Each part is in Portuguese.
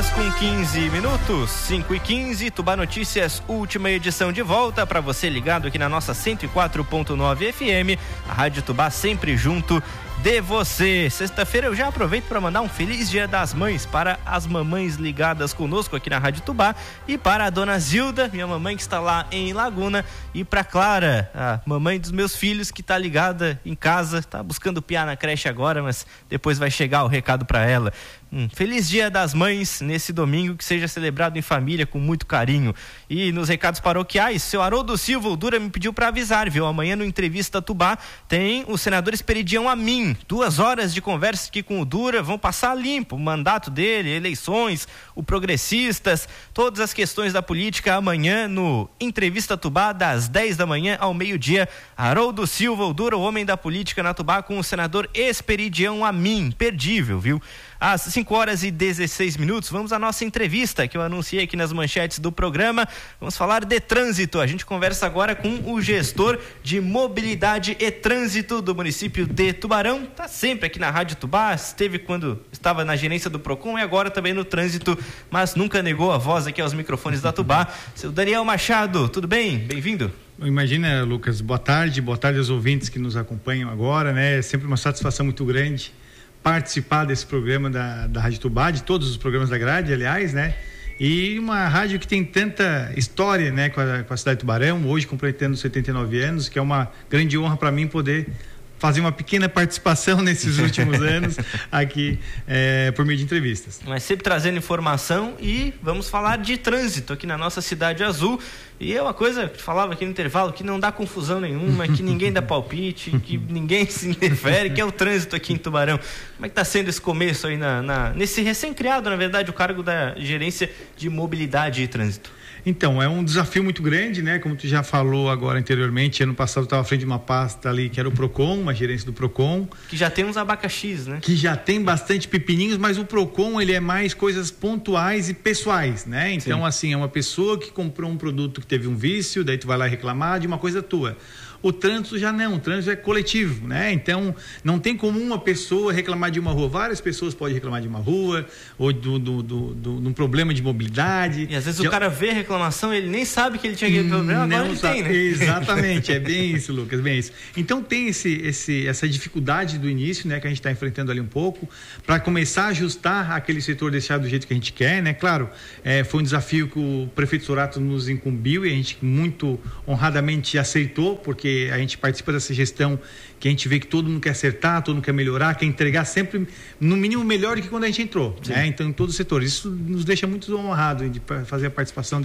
horas com 15 minutos, 5h15, Tubá Notícias, última edição de volta para você ligado aqui na nossa 104.9 FM, a Rádio Tubá sempre junto de você. Sexta-feira eu já aproveito para mandar um feliz Dia das Mães para as mamães ligadas conosco aqui na Rádio Tubá e para a dona Zilda, minha mamãe que está lá em Laguna, e para Clara, a mamãe dos meus filhos que está ligada em casa, está buscando piar na creche agora, mas depois vai chegar o recado para ela. Feliz Dia das Mães nesse domingo, que seja celebrado em família com muito carinho. E nos recados paroquiais, seu Haroldo Silva, o Dura me pediu para avisar, viu? Amanhã no Entrevista Tubá tem o senador Esperidião Amin, 2 horas de conversa aqui com o Dura, vão passar limpo o mandato dele, eleições, o Progressistas, todas as questões da política amanhã no Entrevista Tubá, das 10 da manhã ao meio-dia. Haroldo Silva, o Dura, o homem da política na Tubá, com o senador Esperidião Amin, imperdível, viu? Às 5 horas e 16 minutos, vamos à nossa entrevista que eu anunciei aqui nas manchetes do programa. Vamos falar de trânsito. A gente conversa agora com o gestor de mobilidade e trânsito do município de Tubarão. Está sempre aqui na Rádio Tubá, esteve quando estava na gerência do Procon e agora também no trânsito, mas nunca negou a voz aqui aos microfones da Tubá. Seu Daniel Machado, tudo bem? Bem-vindo. Imagina, Lucas, boa tarde aos ouvintes que nos acompanham agora, né? É sempre uma satisfação muito grande participar desse programa da Rádio Tubá, de todos os programas da grade, aliás, né? E uma rádio que tem tanta história, né, com a cidade de Tubarão, hoje completando 79 anos, que é uma grande honra para mim poder fazer uma pequena participação nesses últimos anos aqui por meio de entrevistas. Mas sempre trazendo informação, e vamos falar de trânsito aqui na nossa cidade azul. E é uma coisa que falava aqui no intervalo, que não dá confusão nenhuma, que ninguém dá palpite, que ninguém se interfere, que é o trânsito aqui em Tubarão. Como é que está sendo esse começo aí nesse recém-criado, na verdade, o cargo da gerência de mobilidade e trânsito? Então, é um desafio muito grande, né? Como tu já falou agora anteriormente, ano passado eu estava à frente de uma pasta ali que era o Procon, uma gerência do Procon. Que já tem uns abacaxis, né? Que já tem bastante pepininhos, mas o Procon, ele é mais coisas pontuais e pessoais, né? Então, sim, assim, é uma pessoa que comprou um produto que teve um vício, daí tu vai lá reclamar de uma coisa tua. O trânsito já não, o trânsito é coletivo, né? Então, não tem como uma pessoa reclamar de uma rua, várias pessoas podem reclamar de uma rua, ou de um problema de mobilidade. E às vezes o cara vê a reclamação, ele nem sabe que ele tinha aquele problema, agora ele tem, né? Exatamente, é bem isso, Lucas, bem isso. Então tem essa dificuldade do início, né, que a gente está enfrentando ali um pouco, para começar a ajustar aquele setor, deixar do jeito que a gente quer, né? Claro, foi um desafio que o prefeito Sorato nos incumbiu e a gente muito honradamente aceitou, porque a gente participa dessa gestão que a gente vê que todo mundo quer acertar, todo mundo quer melhorar, quer entregar sempre no mínimo melhor do que quando a gente entrou, né? Então em todos os setores, isso nos deixa muito honrado de fazer a participação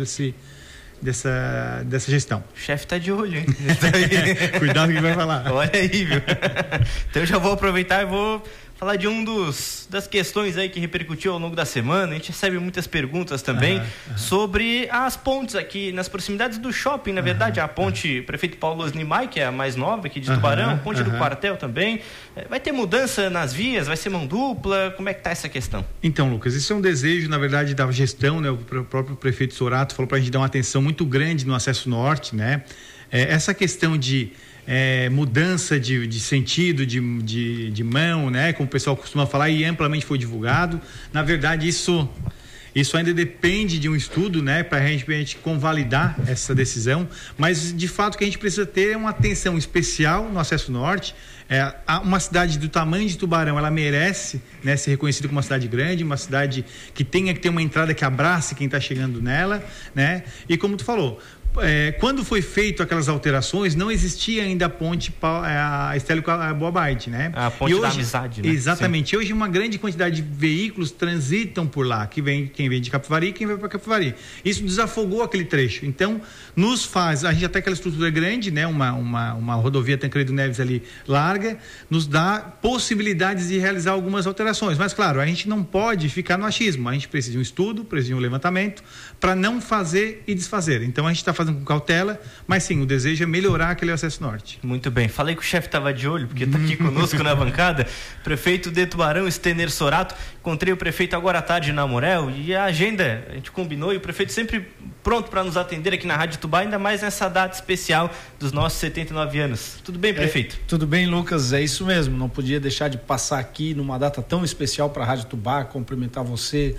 dessa gestão. O chefe tá de olho, hein? Cuidado que vai falar. Olha aí, viu? Então eu já vou aproveitar e vou falar de das questões aí que repercutiu ao longo da semana. A gente recebe muitas perguntas também sobre as pontes aqui nas proximidades do shopping, na verdade, a ponte Prefeito Paulo Osnimai, que é a mais nova aqui de Tubarão, a ponte do quartel também. Vai ter mudança nas vias? Vai ser mão dupla? Como é que tá essa questão? Então, Lucas, isso é um desejo, na verdade, da gestão, né? O próprio prefeito Sorato falou pra gente dar uma atenção muito grande no acesso norte, né? Essa questão de mudança de sentido, de mão, né? Como o pessoal costuma falar, e amplamente foi divulgado. Na verdade, isso ainda depende de um estudo, né? Para a gente convalidar essa decisão, mas de fato o que a gente precisa ter é uma atenção especial no acesso norte. Uma cidade do tamanho de Tubarão, ela merece, né, ser reconhecida como uma cidade grande, uma cidade que tenha que ter uma entrada que abrace quem está chegando nela, né? E como tu falou, quando foi feito aquelas alterações, não existia ainda a ponte a Estélio Boabide, né? A ponte da amizade, né? Exatamente. Sim. Hoje uma grande quantidade de veículos transitam por lá, quem vem de Capivari e quem vai para Capivari. Isso desafogou aquele trecho. Então, a gente até aquela estrutura grande, né? Uma rodovia Tancredo Neves ali larga, nos dá possibilidades de realizar algumas alterações. Mas, claro, a gente não pode ficar no achismo. A gente precisa de um estudo, precisa de um levantamento para não fazer e desfazer. Então, a gente está fazendo com cautela, mas sim, o desejo é melhorar aquele acesso norte. Muito bem, falei que o chefe estava de olho, porque está aqui conosco na bancada, prefeito de Tubarão, Stener Sorato. Encontrei o prefeito agora à tarde na Morel, e a agenda, a gente combinou, e o prefeito sempre pronto para nos atender aqui na Rádio Tubá, ainda mais nessa data especial dos nossos 79 anos. Tudo bem, prefeito? Tudo bem, Lucas, é isso mesmo, não podia deixar de passar aqui numa data tão especial para a Rádio Tubá, cumprimentar você,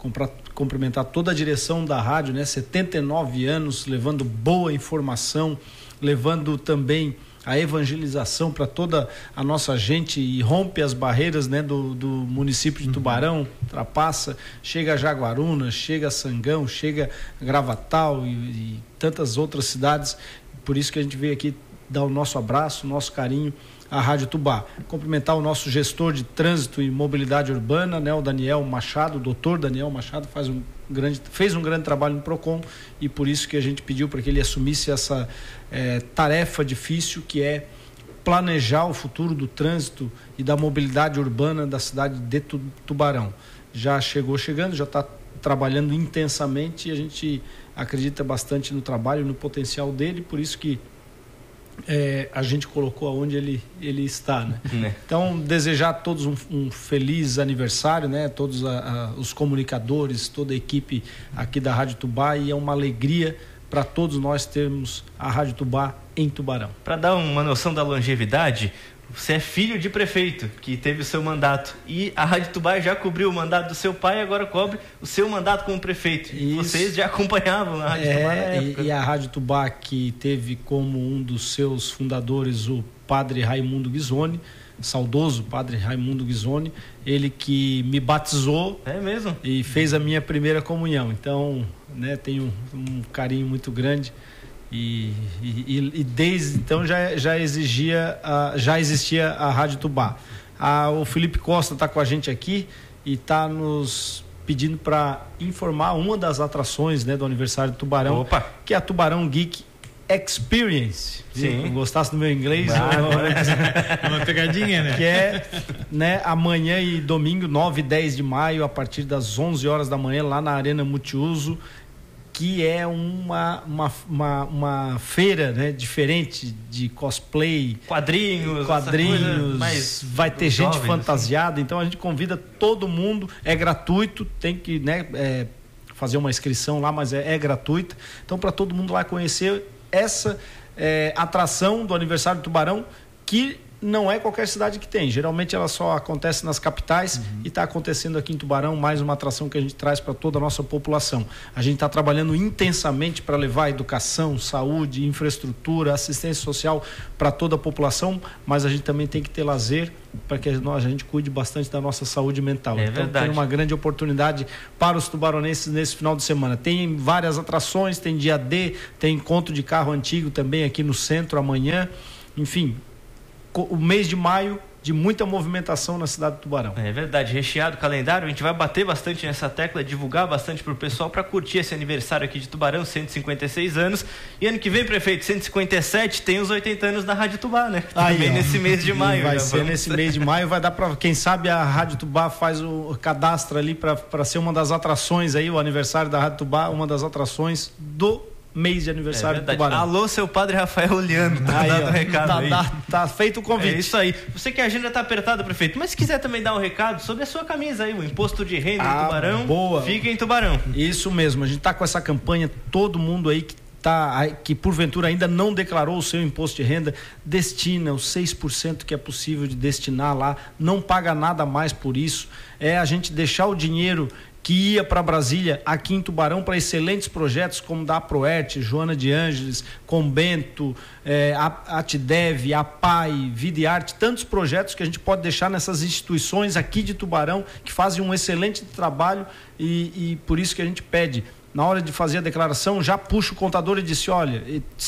cumprimentar toda a direção da rádio, né? 79 anos, levando boa informação, levando também a evangelização para toda a nossa gente e rompe as barreiras, né, do município de Tubarão, ultrapassa, chega a Jaguaruna, chega a Sangão, chega a Gravatal e tantas outras cidades. Por isso que a gente veio aqui dar o nosso abraço, o nosso carinho à Rádio Tubá. Cumprimentar o nosso gestor de trânsito e mobilidade urbana, né, o Daniel Machado, o doutor Daniel Machado, fez um grande trabalho no PROCON, e por isso que a gente pediu para que ele assumisse essa tarefa difícil, que é planejar o futuro do trânsito e da mobilidade urbana da cidade de Tubarão. Já chegando, já está trabalhando intensamente, e a gente acredita bastante no trabalho, no potencial dele, por isso que a gente colocou aonde ele está, né? Então, desejar a todos um feliz aniversário, né? Todos os comunicadores, toda a equipe aqui da Rádio Tubá, e é uma alegria para todos nós termos a Rádio Tubá em Tubarão. Para dar uma noção da longevidade, você é filho de prefeito, que teve o seu mandato, e a Rádio Tubá já cobriu o mandato do seu pai e agora cobre o seu mandato como prefeito. Isso. Vocês já acompanhavam a Rádio Tubá na época. E a Rádio Tubá, que teve como um dos seus fundadores o padre Raimundo Ghisoni, saudoso padre Raimundo Ghisoni, ele que me batizou. É mesmo? E fez a minha primeira comunhão. Então, né, tenho um carinho muito grande. E desde então já existia a Rádio Tubá. O Felipe Costa está com a gente aqui e está nos pedindo para informar uma das atrações, né, do aniversário do Tubarão. Opa. Que é a Tubarão Geek Experience. Sim. Gostasse do meu inglês? Uma pegadinha, né? Que é, né, amanhã e domingo, 9 e 10 de maio, a partir das 11 horas da manhã, lá na Arena Multiuso, que é uma feira, né, diferente de cosplay, quadrinhos, mas vai ter gente jovens, fantasiada, assim. Então a gente convida todo mundo, é gratuito, tem que, né, fazer uma inscrição lá, mas é gratuito. Então, para todo mundo lá conhecer essa atração do aniversário do Tubarão, que não é qualquer cidade que tem. Geralmente ela só acontece nas capitais, e está acontecendo aqui em Tubarão, mais uma atração que a gente traz para toda a nossa população. A gente está trabalhando intensamente para levar educação, saúde, infraestrutura, assistência social para toda a população, mas a gente também tem que ter lazer para que a gente cuide bastante da nossa saúde mental. Então verdade. Tem uma grande oportunidade para os tubaronenses nesse final de semana. Tem várias atrações, tem dia D, tem encontro de carro antigo também aqui no centro amanhã. Enfim, o mês de maio de muita movimentação na cidade do Tubarão. É verdade, recheado o calendário. A gente vai bater bastante nessa tecla, divulgar bastante para o pessoal para curtir esse aniversário aqui de Tubarão, 156 anos. E ano que vem, prefeito, 157, tem os 80 anos da Rádio Tubá, né? Também nesse mês de maio. Vai ser nesse mês de maio, vai dar para, quem sabe, a Rádio Tubá faz o cadastro ali para ser uma das atrações aí, o aniversário da Rádio Tubá, uma das atrações do mês de aniversário do Tubarão. Alô, seu padre Rafael olhando, dando um recado aí. Tá feito o convite. É isso aí. Você que a agenda tá apertada, prefeito, mas se quiser também dar um recado sobre a sua camisa aí, o imposto de renda em Tubarão, boa. Fica em Tubarão. Isso mesmo, a gente tá com essa campanha, todo mundo aí que porventura ainda não declarou o seu imposto de renda, destina os 6% que é possível de destinar lá, não paga nada mais por isso, é a gente deixar o dinheiro que ia para Brasília, aqui em Tubarão, para excelentes projetos como da Proerte, Joana de Ângeles, Combento, a Atidev, a PAI, Vida e Arte, tantos projetos que a gente pode deixar nessas instituições aqui de Tubarão, que fazem um excelente trabalho, e por isso que a gente pede, na hora de fazer a declaração, já puxa o contador e disse, olha,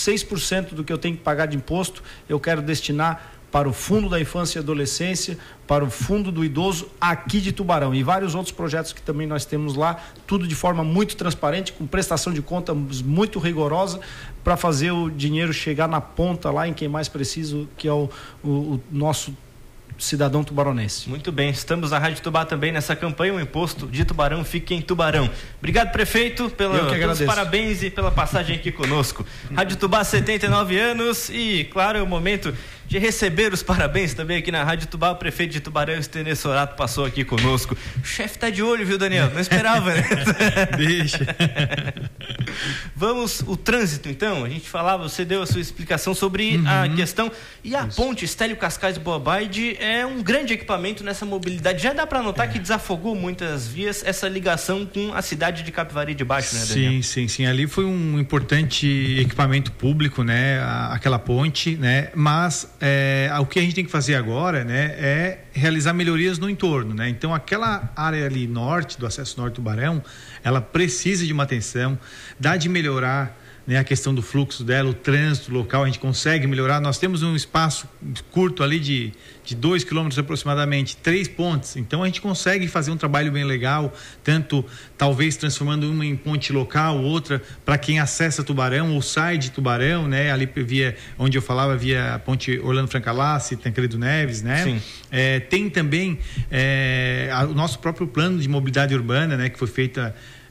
6% do que eu tenho que pagar de imposto, eu quero destinar para o Fundo da Infância e Adolescência, para o Fundo do Idoso aqui de Tubarão, e vários outros projetos que também nós temos lá, tudo de forma muito transparente, com prestação de contas muito rigorosa, para fazer o dinheiro chegar na ponta lá em quem mais precisa, que é o nosso cidadão tubaronense. Muito bem, estamos na Rádio Tubá também nessa campanha, o imposto de Tubarão fique em Tubarão. Obrigado, prefeito, pelos parabéns e pela passagem aqui conosco. Rádio Tubá, 79 anos, e claro, é o momento de receber os parabéns também aqui na Rádio Tubá. O prefeito de Tubarão, Stenê Sorato, passou aqui conosco. O chefe tá de olho, viu, Daniel? Não esperava, né? Deixa. Vamos, o trânsito então, a gente falava, você deu a sua explicação sobre a questão, e a ponte Estélio Cascais Boa Baide é um grande equipamento nessa mobilidade, já dá para notar que desafogou muitas vias essa ligação com a cidade de Capivari de Baixo, né, Daniel? Sim, ali foi um importante equipamento público, né, aquela ponte, né, mas o que a gente tem que fazer agora, né, é realizar melhorias no entorno, né, então aquela área ali norte, do acesso norte do Tubarão, ela precisa de uma atenção, dá de melhorar, né, a questão do fluxo dela, o trânsito local, a gente consegue melhorar. Nós temos um espaço curto ali de 2 quilômetros aproximadamente, 3 pontes, então a gente consegue fazer um trabalho bem legal, tanto talvez transformando uma em ponte local, outra para quem acessa Tubarão ou sai de Tubarão, né, ali via, onde eu falava, via a ponte Orlando Francalace, Tancredo Neves, né? Sim. Tem também o nosso próprio plano de mobilidade urbana, né, que foi feita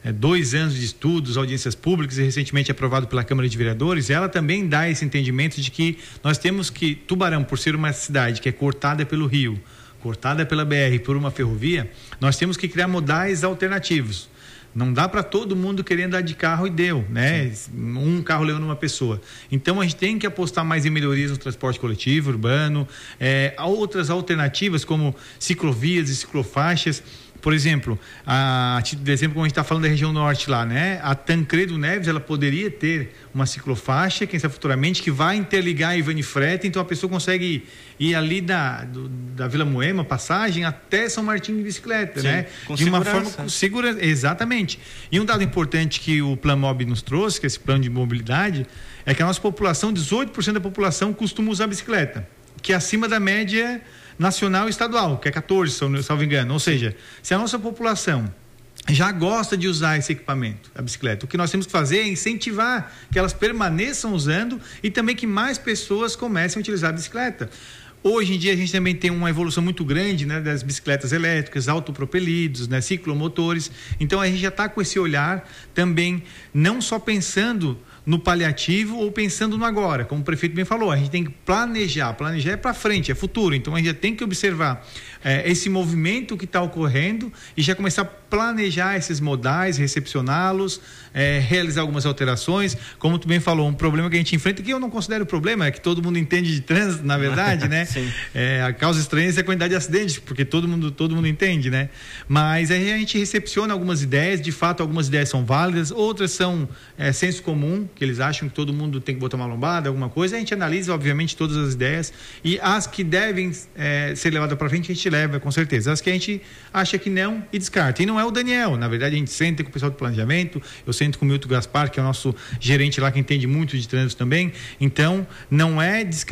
2 anos de estudos, audiências públicas e recentemente aprovado pela Câmara de Vereadores. Ela também dá esse entendimento de que nós temos que, Tubarão, por ser uma cidade que é cortada pelo rio, cortada pela BR por uma ferrovia, nós temos que criar modais alternativos. Não dá para todo mundo querer andar de carro e deu, né? Sim. Um carro levando uma pessoa. Então a gente tem que apostar mais em melhorias no transporte coletivo, urbano, outras alternativas como ciclovias e ciclofaixas. Por exemplo, a título de exemplo, como a gente está falando da região norte lá, né? A Tancredo Neves, ela poderia ter uma ciclofaixa, quem sabe futuramente, que vai interligar a Ivani Freta, então a pessoa consegue ir ali da Vila Moema, passagem, até São Martinho de bicicleta, sim, né? Com de uma forma segura, exatamente. E um dado importante que o Planmob nos trouxe, que é esse plano de mobilidade, é que a nossa população, 18% da população costuma usar bicicleta, que é acima da média nacional e estadual, que é 14%, salvo engano. Ou seja, se a nossa população já gosta de usar esse equipamento, a bicicleta, o que nós temos que fazer é incentivar que elas permaneçam usando e também que mais pessoas comecem a utilizar a bicicleta. Hoje em dia a gente também tem uma evolução muito grande, né, das bicicletas elétricas, autopropelidos, né, ciclomotores. Então a gente já está com esse olhar também, não só pensando no paliativo ou pensando no agora, como o prefeito bem falou, a gente tem que planejar é para frente, é futuro, então a gente já tem que observar esse movimento que está ocorrendo e já começar a planejar esses modais, recepcioná-los, realizar algumas alterações, como tu bem falou, um problema que a gente enfrenta, que eu não considero problema, é que todo mundo entende de trânsito, na verdade, né? A causa estranha é a quantidade de acidentes, porque todo mundo entende, né? Mas aí a gente recepciona algumas ideias, de fato algumas ideias são válidas, outras são senso comum, que eles acham que todo mundo tem que botar uma lombada, alguma coisa, a gente analisa obviamente todas as ideias e as que devem ser levadas para frente a gente leva com certeza, as que a gente acha que não e descarta, e não é o Daniel, na verdade a gente senta com o pessoal do planejamento, eu sento com o Milton Gaspar, que é o nosso gerente lá que entende muito de trânsito também, então não é descartar